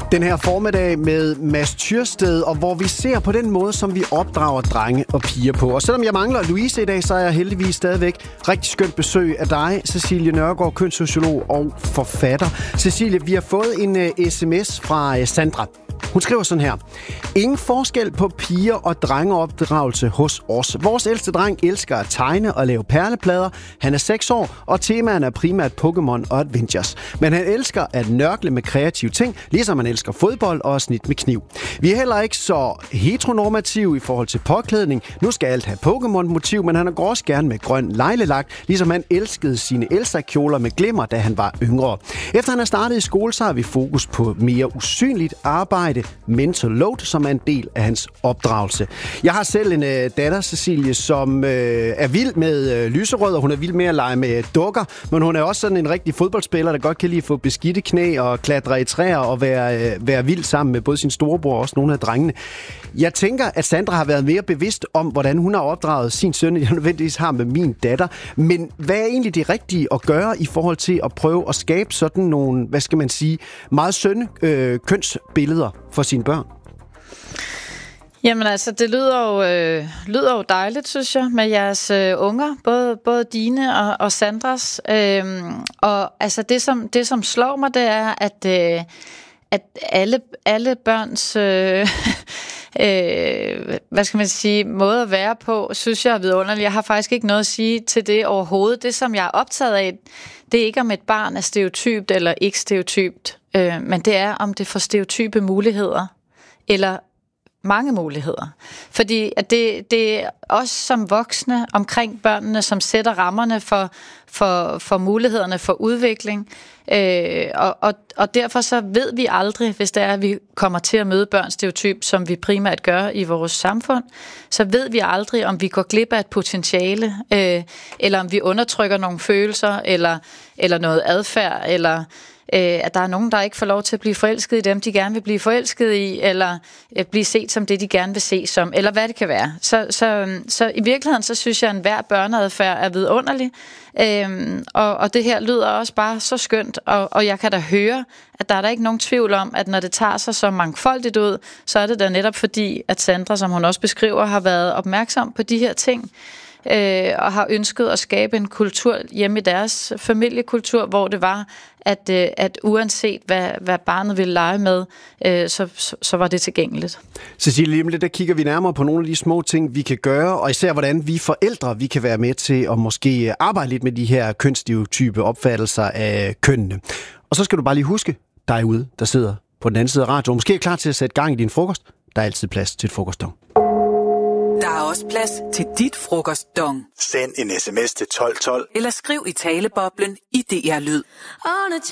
Den her formiddag med Mads Tyrsted, og hvor vi ser på den måde, som vi opdrager drenge og piger på. Og selvom jeg mangler Louise i dag, så er jeg heldigvis stadigvæk rigtig skønt besøg af dig, Cecilie Nørgaard, kønssociolog og forfatter. Cecilie, vi har fået en sms fra Sandra. Hun skriver sådan her. Ingen forskel på piger og drengeopdragelse hos os. Vores ældste dreng elsker at tegne og lave perleplader. Han er 6 år, og temaerne er primært Pokémon og Adventures. Men han elsker at nørkle med kreative ting, ligesom han elsker fodbold og snit med kniv. Vi er heller ikke så heteronormative i forhold til påklædning. Nu skal alt have Pokémon-motiv, men han går også gerne med grøn lejlelak, ligesom han elskede sine Elsa-kjoler med glimmer, da han var yngre. Efter han er startet i skole, så har vi fokus på mere usynligt arbejde, mental load, som er en del af hans opdragelse. Jeg har selv en datter, Cecilie, som er vild med lyserød, og hun er vild med at lege med dukker, men hun er også sådan en rigtig fodboldspiller, der godt kan lide at få beskidte knæ og klatre i træer og være vild sammen med både sin storebror og også nogle af drengene. Jeg tænker, at Sandra har været mere bevidst om, hvordan hun har opdraget sin søn, end jeg nødvendigvis har med min datter. Men hvad er egentlig det rigtige at gøre i forhold til at prøve at skabe sådan nogle, hvad skal man sige, meget sønne kønsbilleder for sine børn? Jamen altså, det lyder jo dejligt, synes jeg, med jeres unger, både dine og Sandras. Og altså, det som slår mig, det er, at alle børns hvad skal man sige, måde at være på, synes jeg er vidunderligt. Jeg har faktisk ikke noget at sige til det overhovedet. Det, som jeg er optaget af, det er ikke, om et barn er stereotypt eller ikke stereotypt, men det er, om det får stereotype muligheder, eller mange muligheder. Fordi at det er os som voksne omkring børnene, som sætter rammerne for mulighederne for udvikling. Og derfor så ved vi aldrig, hvis det er, at vi kommer til at møde børns stereotyp, som vi primært gør i vores samfund, så ved vi aldrig, om vi går glip af et potentiale, eller om vi undertrykker nogle følelser, eller noget adfærd, eller at der er nogen, der ikke får lov til at blive forelsket i dem, de gerne vil blive forelsket i, eller blive set som det, de gerne vil se som, eller hvad det kan være. Så i virkeligheden, så synes jeg, at enhver børneadfærd er vidunderlig, og det her lyder også bare så skønt, og jeg kan da høre, at der er der ikke nogen tvivl om, at når det tager sig så mangfoldigt ud, så er det da netop fordi, at Sandra, som hun også beskriver, har været opmærksom på de her ting, og har ønsket at skabe en kultur hjemme i deres familiekultur, hvor det var, at uanset hvad barnet ville lege med, så var det tilgængeligt. Cecilie, lige om lidt, der kigger vi nærmere på nogle af de små ting, vi kan gøre, og især hvordan vi forældre, vi kan være med til at måske arbejde lidt med de her kønsstereotype opfattelser af kønnene. Og så skal du bare lige huske, dig ude, der sidder på den anden side af radioen, måske er klar til at sætte gang i din frokost. Der er altid plads til et frokostdong. Der er også plads til dit frokostdong. Send en sms til 1212. Eller skriv i taleboblen i DR Lyd.